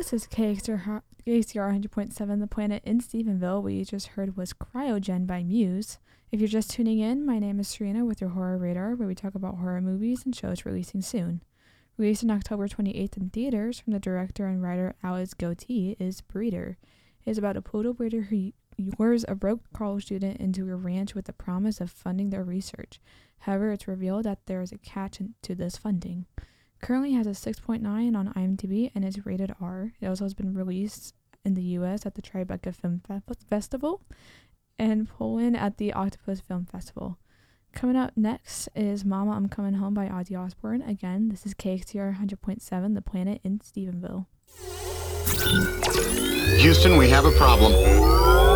This is KXR 100.7 The Planet in Stephenville. What you just heard was Cryogen by Muse. If you're just tuning in, my name is Serena with your Horror Radar, where we talk about horror movies and shows releasing soon. Released on October 28th in theaters from the director and writer Alex Goatee is Breeder. It is about a poodle breeder who lures a broke college student into a ranch with the promise of funding their research. However, it's revealed that there is a catch to this funding. Currently has a 6.9 on IMDb and is rated R. It also has been released in the US at the Tribeca Film Festival and Poland at the Octopus Film Festival. Coming up next is Mama, I'm Coming Home by Ozzy Osbourne. Again, this is KXTR 100.7 The Planet in Stephenville. Houston, we have a problem.